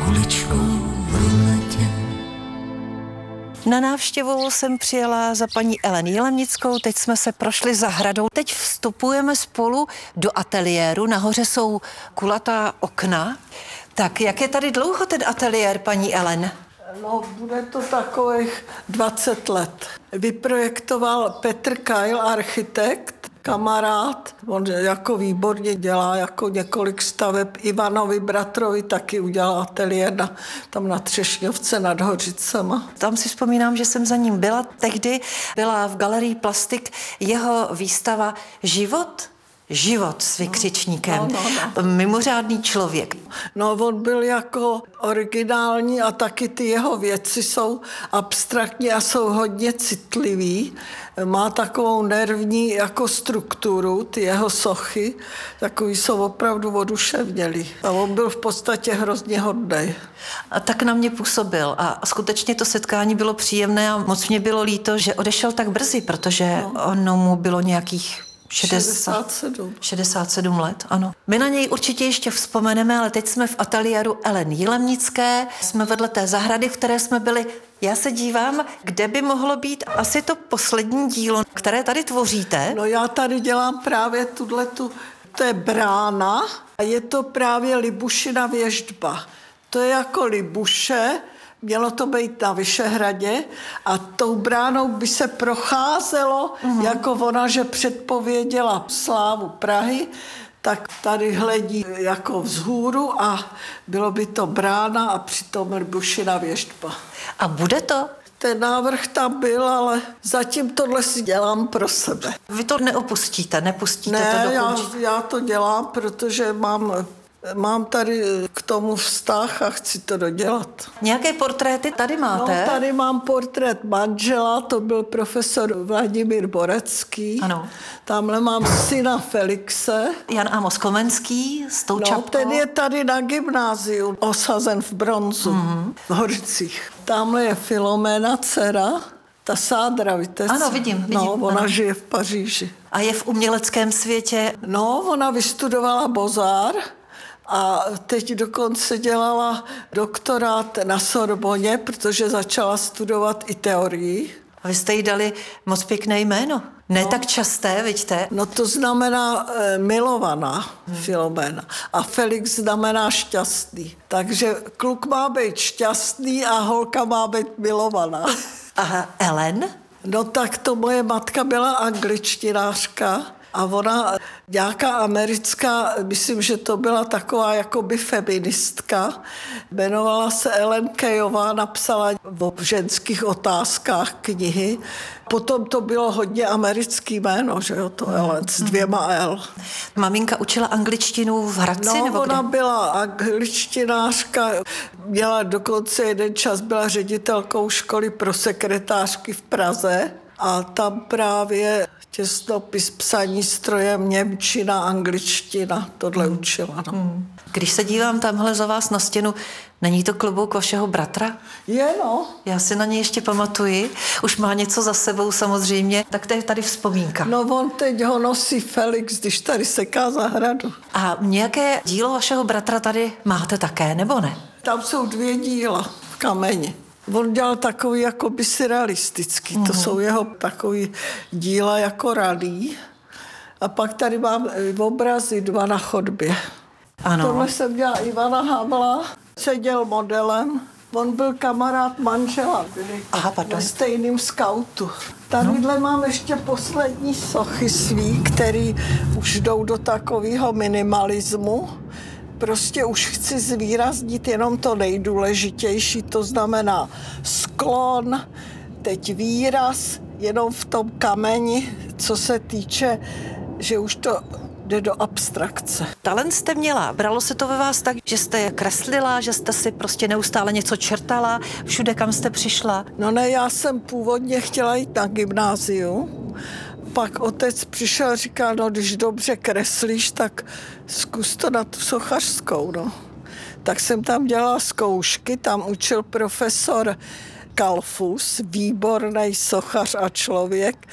uličkou v ruletě. Na návštěvu jsem přijela za paní Ellen Jilemnickou, teď jsme se prošli zahradou. Teď vstupujeme spolu do ateliéru, nahoře jsou kulatá okna. Tak jak je tady dlouho ten ateliér, paní Ellen? No, bude to takových 20 let. Vyprojektoval Petr Kajl, architekt, kamarád. On jako výborně dělá jako několik staveb. Ivanovi bratrovi taky udělal ateliér tam na Třešňovce nad Hořicema. Tam si vzpomínám, že jsem za ním byla. Tehdy byla v galerii Plastik jeho výstava Život s vykřičníkem. No. Mimořádný člověk. No, on byl jako originální a taky ty jeho věci jsou abstraktní a jsou hodně citlivý. Má takovou nervní jako strukturu, ty jeho sochy, takový jsou opravdu oduševnělý. A on byl v podstatě hrozně hodnej. A tak na mě působil a skutečně to setkání bylo příjemné a moc mě bylo líto, že odešel tak brzy, protože ono mu bylo nějakých 67 let, ano. My na něj určitě ještě vzpomeneme, ale teď jsme v ateliéru Ellen Jilemnické, jsme vedle té zahrady, v které jsme byli. Já se dívám, kde by mohlo být asi to poslední dílo, které tady tvoříte. No, já tady dělám právě to je brána a je to právě Libušina věštba. To je jako Libuše, mělo to být na Vyšehradě a tou bránou by se procházelo, jako ona, že předpověděla slávu Prahy, tak tady hledí jako vzhůru a bylo by to brána a přitom Libušina věštba. A bude to? Ten návrh tam byl, ale zatím tohle si dělám pro sebe. Vy to nepustíte ne, to dokončit? Já to dělám, protože mám tady k tomu vztah a chci to dodělat. Nějaké portréty tady máte? No, tady mám portrét manžela, to byl profesor Vladimír Borecký. Ano. Tamhle mám syna Felixe. Jan Amos Komenský s tou čapkou. Ten je tady na gymnáziu, osazen v bronzu, v Hořicích. Tamhle je Filoména, dcera, ta Sádra, víte? Ano, vidím. No, ona žije v Paříži. A je v uměleckém světě? No, ona vystudovala Bozár a teď dokonce dělala doktorát na Sorboně, protože začala studovat i teorii. A vy jste jí dali moc pěkné jméno. Ne tak časté, vidíte? No, to znamená milovaná Filoména. A Felix znamená šťastný. Takže kluk má být šťastný a holka má být milovaná. A Ellen? No tak to moje matka byla angličtinářka a ona nějaká americká, myslím, že to byla taková jakoby feministka, jmenovala se Ellen Keyová, napsala o ženských otázkách knihy. Potom to bylo hodně americký jméno, že jo, to Ellen s 2 L. Maminka učila angličtinu v Hradci, nebo ona kde? byla angličtinářka, měla dokonce jeden čas, byla ředitelkou školy pro sekretářky v Praze a tam právě těsnopis, psaní strojem, němčina, angličtina, tohle učila. No. Když se dívám tamhle za vás na stěnu, není to klobouk vašeho bratra? Je, no. Já si na něj ještě pamatuji. Už má něco za sebou samozřejmě. Tak to je tady vzpomínka. No, on teď ho nosí Felix, když tady seká zahradu. A nějaké dílo vašeho bratra tady máte také, nebo ne? Tam jsou 2 díla v kameni. On dělal takový jakoby surrealistický. To jsou jeho takový díla jako ralí. A pak tady mám obrazy 2 na chodbě. Ano. Tohle jsem dělala Ivana Havla, seděl modelem. On byl kamarád manžela, byli ve stejným skautu. Tadyhle mám ještě poslední sochy svý, který už jdou do takového minimalismu. Prostě už chci zvýraznit jenom to nejdůležitější, to znamená sklon, teď výraz, jenom v tom kameni, co se týče, že už to jde do abstrakce. Talent jste měla. Bralo se to ve vás tak, že jste kreslila, že jste si prostě neustále něco čertala, všude, kam jste přišla? No ne, já jsem původně chtěla jít na gymnázium. Pak otec přišel a říkal, no když dobře kreslíš, tak zkus to na tu sochařskou, no. Tak jsem tam dělala zkoušky, tam učil profesor Kalfus, výborný sochař a člověk.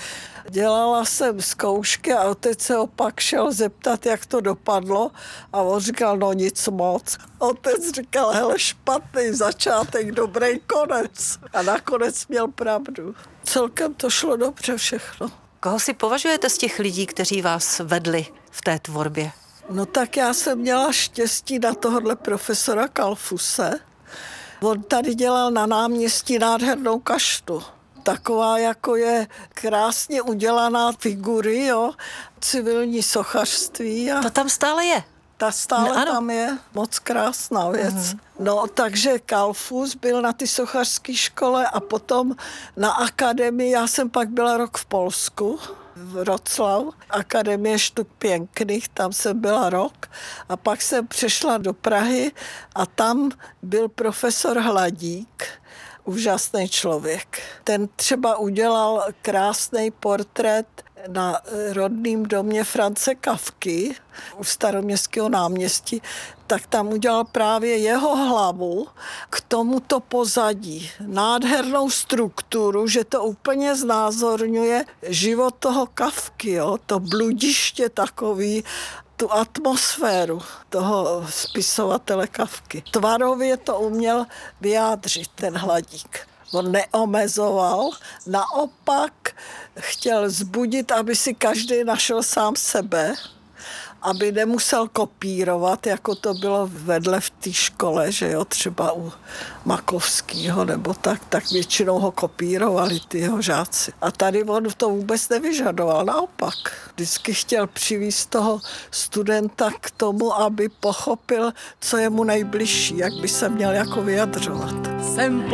Dělala jsem zkoušky a otec se opak šel zeptat, jak to dopadlo a on říkal, no nic moc. Otec říkal, hele, špatný začátek, dobrý konec. A nakonec měl pravdu. Celkem to šlo dobře všechno. Koho si považujete z těch lidí, kteří vás vedli v té tvorbě? No tak já jsem měla štěstí na tohohle profesora Kalfuse. On tady dělal na náměstí nádhernou kaštu. Taková, jako je krásně udělaná figury, jo, civilní sochařství. To tam stále je. Ta stále No, ano. tam je, moc krásná věc. No, takže Kalfus byl na ty sochařské škole a potom na akademii, já jsem pak byla rok v Polsku, v Wroclaw, Akademie štuk pěkných, tam jsem byla rok a pak jsem přešla do Prahy a tam byl profesor Hladík, úžasný člověk. Ten třeba udělal krásný portrét na rodném domě France Kafky u Staroměstského náměstí, tak tam udělal právě jeho hlavu k tomuto pozadí. Nádhernou strukturu, že to úplně znázorňuje život toho Kafky, jo? To bludiště takový, tu atmosféru toho spisovatele Kafky. Tvarově to uměl vyjádřit ten Hladík. On neomezoval, naopak chtěl vzbudit, aby si každý našel sám sebe, aby nemusel kopírovat, jako to bylo vedle v té škole, že jo, třeba u Makovského nebo tak většinou ho kopírovali ty jeho žáci. A tady on to vůbec nevyžadoval, naopak. Vždycky chtěl přivést toho studenta k tomu, aby pochopil, co je mu nejbližší, jak by se měl jako vyjadřovat.